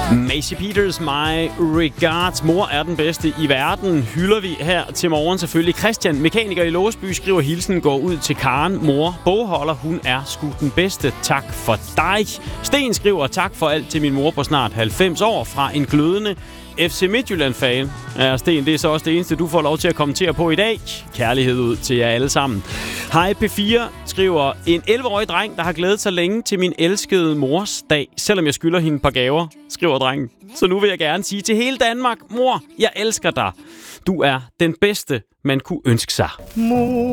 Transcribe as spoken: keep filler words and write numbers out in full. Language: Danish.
Macy Peters, My Regards. Mor er den bedste i verden, hylder vi her til morgen selvfølgelig. Christian, mekaniker i Låsby, skriver hilsen går ud til Karen. Mor, bogholder, hun er sgu den bedste. Tak for dig. Sten skriver tak for alt til min mor på snart halvfems år fra en glødende F C Midtjylland-fan. Ja, Sten, det er så også det eneste, du får lov til at kommentere på i dag. Kærlighed ud til jer alle sammen. Hej P fire, skriver en elleve-årig dreng, der har glædet sig længe til min elskede mors dag, selvom jeg skylder hende et par gaver, skriver drengen. Så nu vil jeg gerne sige til hele Danmark, mor, jeg elsker dig. Du er den bedste, man kunne ønske sig. Mor.